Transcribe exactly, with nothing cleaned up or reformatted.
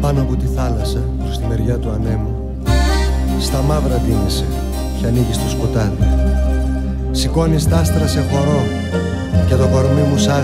Πάνω από τη θάλασσα, προς τη μεριά του ανέμου, στα μαύρα ντύνεσαι κι ανοίγεις το σκοτάδι. Σηκώνεις τ' άστρα σε χορό και το κορμί μου σ'